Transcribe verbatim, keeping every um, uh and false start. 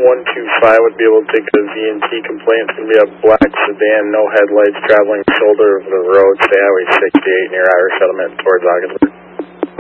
one two five would be able to take a V and T complaint. It's going to be a black sedan, no headlights, traveling shoulder of the road, say Highway sixty-eight near Irish Settlement towards Augsburg.